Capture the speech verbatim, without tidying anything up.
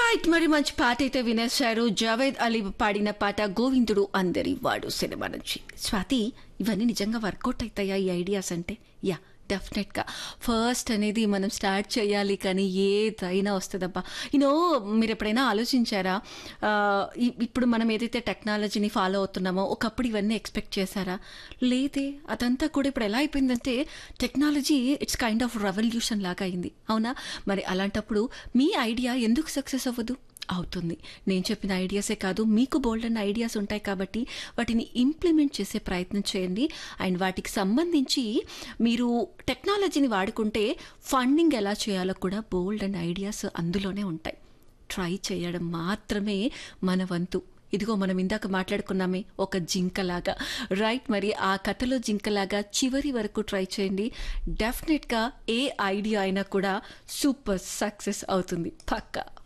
Right మరి మంచి పాట అయితే వినేశారు. జావేద్ అలీ పాడిన పాట గోవిందుడు అందరి వాడు సినిమా నుంచి. స్వాతి, ఇవన్నీ నిజంగా వర్కౌట్ అవుతాయా ఈ ఐడియాస్ అంటే? యా, డెఫినెట్గా. ఫస్ట్ అనేది మనం స్టార్ట్ చేయాలి, కానీ ఏదైనా వస్తుందబ్బా. యూనో, మీరు ఎప్పుడైనా ఆలోచించారా, ఇప్పుడు మనం ఏదైతే టెక్నాలజీని ఫాలో అవుతున్నామో ఒకప్పుడు ఇవన్నీ ఎక్స్పెక్ట్ చేశారా? లేదే. అదంతా కూడా ఇప్పుడు ఎలా అయిపోయిందంటే technology it's kind of revolution లాగా అయింది, అవునా? మరి అలాంటప్పుడు మీ ఐడియా ఎందుకు సక్సెస్ అవ్వదు? అవుతుంది. నేను చెప్పిన ఐడియాసే కాదు, మీకు బోల్డ్ అన్న ఐడియాస్ ఉంటాయి కాబట్టి వాటిని ఇంప్లిమెంట్ చేసే ప్రయత్నం చేయండి. అండ్ వాటికి సంబంధించి మీరు టెక్నాలజీని వాడుకుంటే ఫండింగ్ ఎలా చేయాలో కూడా బోల్డ్ అండ్ ఐడియాస్ అందులోనే ఉంటాయి. ట్రై చేయడం మాత్రమే మన వంతు. ఇదిగో మనం ఇందాక మాట్లాడుకున్నామే ఒక జింకలాగా, రైట్? మరి ఆ కథలో జింకలాగా చివరి వరకు ట్రై చేయండి. డెఫినెట్గా ఏ ఐడియా అయినా కూడా సూపర్ సక్సెస్ అవుతుంది, పక్కా.